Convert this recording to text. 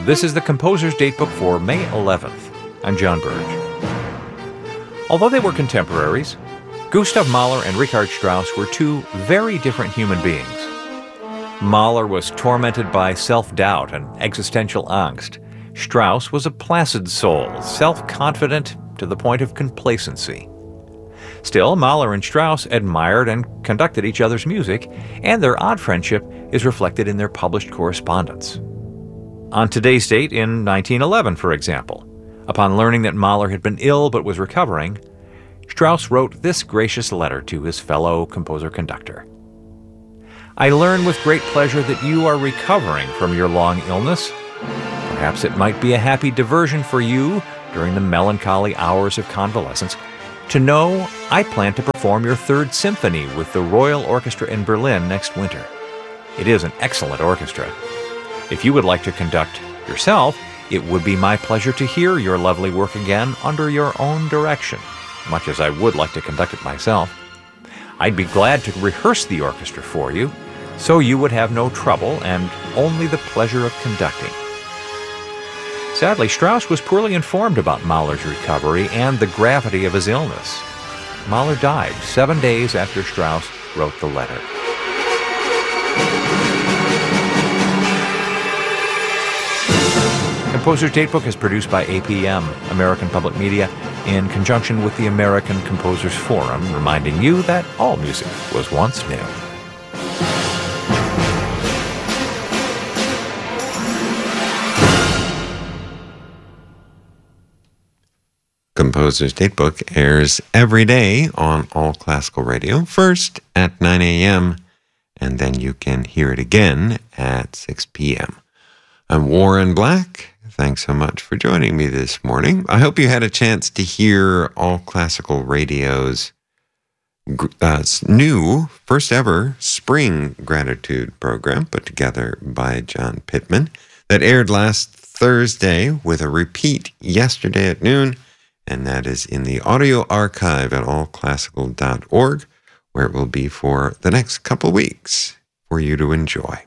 This is the Composer's Datebook for May 11th. I'm John Burge. Although they were contemporaries, Gustav Mahler and Richard Strauss were two very different human beings. Mahler was tormented by self-doubt and existential angst. Strauss was a placid soul, self-confident to the point of complacency. Still, Mahler and Strauss admired and conducted each other's music, and their odd friendship is reflected in their published correspondence. On today's date, in 1911, for example, upon learning that Mahler had been ill but was recovering, Strauss wrote this gracious letter to his fellow composer-conductor. "I learn with great pleasure that you are recovering from your long illness. Perhaps it might be a happy diversion for you during the melancholy hours of convalescence to know I plan to perform your Third Symphony with the Royal Orchestra in Berlin next winter. It is an excellent orchestra. If you would like to conduct yourself, it would be my pleasure to hear your lovely work again under your own direction, much as I would like to conduct it myself. I'd be glad to rehearse the orchestra for you, so you would have no trouble and only the pleasure of conducting." Sadly, Strauss was poorly informed about Mahler's recovery and the gravity of his illness. Mahler died 7 days after Strauss wrote the letter. Composer's Datebook is produced by APM, American Public Media, in conjunction with the American Composers Forum, reminding you that all music was once new. Composer's Datebook airs every day on All Classical Radio, first at 9 a.m., and then you can hear it again at 6 p.m. I'm Warren Black. Thanks so much for joining me this morning. I hope you had a chance to hear All Classical Radio's new, first ever Spring Gratitude program put together by John Pittman that aired last Thursday with a repeat yesterday at noon. And that is in the audio archive at allclassical.org, where it will be for the next couple weeks for you to enjoy.